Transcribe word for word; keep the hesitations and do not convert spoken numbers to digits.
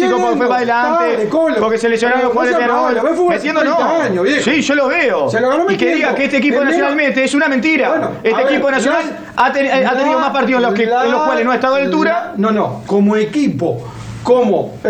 técnico porque fue para adelante, porque se lesionaron los jugadores de Peñarol. Metiendo no. Sí, yo lo veo. Y que diga que este equipo nacionalmente es una mentira. Este equipo nacional ha tenido más partidos en los cuales no ha estado a la altura. No, no, como equipo, como